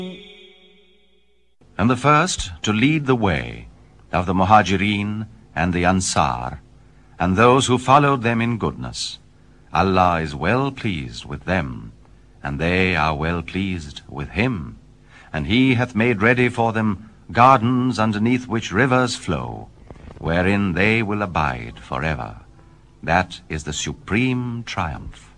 And the first to lead the way of the Muhajirin and the Ansar, and those who followed them in goodness. Allah is well pleased with them, and they are well pleased with him. And he hath made ready for them gardens underneath which rivers flow, wherein they will abide forever. That is the supreme triumph.